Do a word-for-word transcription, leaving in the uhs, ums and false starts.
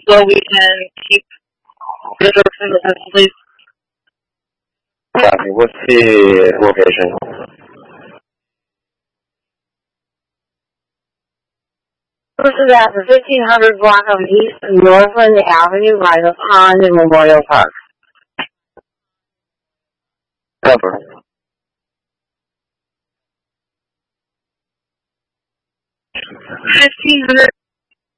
so we can keep the service, please. Copy. What's the location? This is at the fifteen hundred block of East Northland Avenue, right up on the Memorial Park. Cover. fifteen hundred